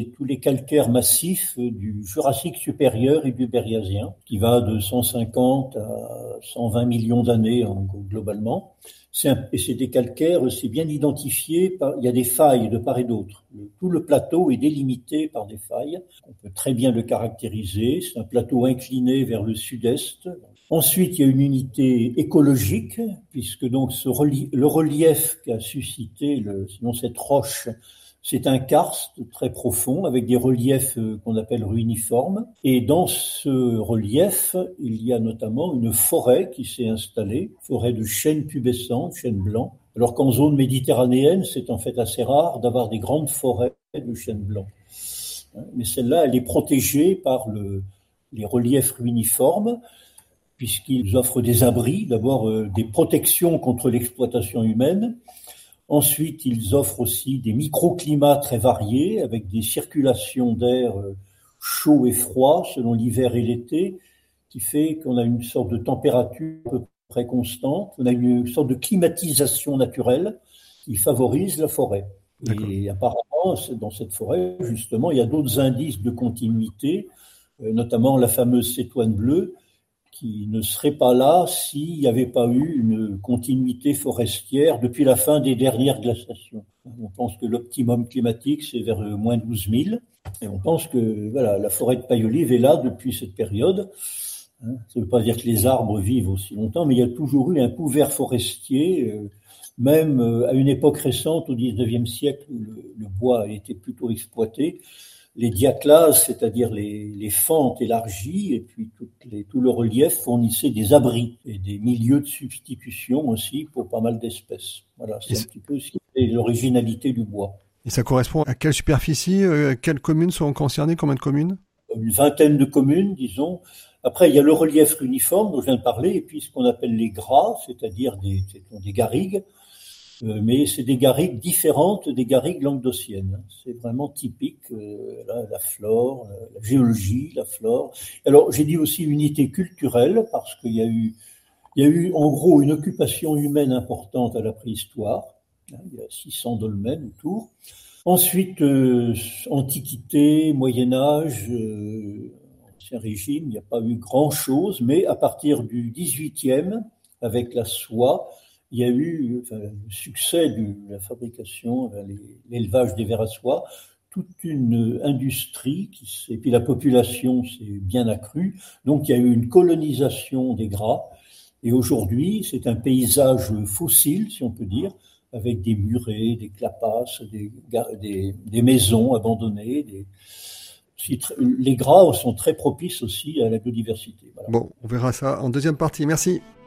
tous les calcaires massifs du Jurassique supérieur et du Berriasien, qui va de 150 à 120 millions d'années globalement. Et c'est des calcaires, c'est bien identifié, il y a des failles de part et d'autre. Tout le plateau est délimité par des failles. On peut très bien le caractériser. C'est un plateau incliné vers le sud-est. Ensuite, il y a une unité écologique, puisque donc le relief qu'a suscité sinon cette roche, c'est un karst très profond avec des reliefs qu'on appelle ruiniformes. Et dans ce relief, il y a notamment une forêt qui s'est installée, forêt de chênes pubescents, chênes blancs. Alors qu'en zone méditerranéenne, c'est en fait assez rare d'avoir des grandes forêts de chênes blancs. Mais celle-là, elle est protégée par les reliefs ruiniformes, puisqu'ils offrent des abris, d'abord des protections contre l'exploitation humaine. Ensuite, ils offrent aussi des microclimats très variés, avec des circulations d'air chaud et froid selon l'hiver et l'été, qui fait qu'on a une sorte de température à peu près constante. On a une sorte de climatisation naturelle qui favorise la forêt. D'accord. Et apparemment, dans cette forêt, justement, il y a d'autres indices de continuité, notamment la fameuse cétoine bleue, qui ne serait pas là s'il n'y avait pas eu une continuité forestière depuis la fin des dernières glaciations. On pense que l'optimum climatique, c'est vers moins 12 000. Et on pense que voilà, la forêt de paille-olive est là depuis cette période. Ça ne veut pas dire que les arbres vivent aussi longtemps, mais il y a toujours eu un couvert forestier, même à une époque récente, au XIXe siècle, où le bois a été plutôt exploité. Les diaclases, c'est-à-dire les fentes élargies, et puis tout le relief fournissait des abris et des milieux de substitution aussi pour pas mal d'espèces. Voilà, c'est un petit peu ce qui est l'originalité du bois. Et ça correspond à quelle superficie, quelles communes sont concernées, combien de communes? Une vingtaine de communes, disons. Après, il y a le relief uniforme dont je viens de parler, et puis ce qu'on appelle les gras, c'est-à-dire des garrigues. Mais c'est des garrigues différentes des garrigues languedociennes. C'est vraiment typique, la flore, la géologie, la flore. Alors, j'ai dit aussi unité culturelle, parce qu'il y a eu en gros une occupation humaine importante à la préhistoire. Il y a 600 dolmens autour. Ensuite, Antiquité, Moyen-Âge, Ancien Régime, il n'y a pas eu grand-chose, mais à partir du 18e, avec la soie, il y a eu le succès de la fabrication, l'élevage des vers à soie, toute une industrie, et puis la population s'est bien accrue, donc il y a eu une colonisation des gras, et aujourd'hui c'est un paysage fossile, si on peut dire, avec des murets, des clapasses, des maisons abandonnées. Les gras sont très propices aussi à la biodiversité. Voilà. Bon, on verra ça en deuxième partie. Merci.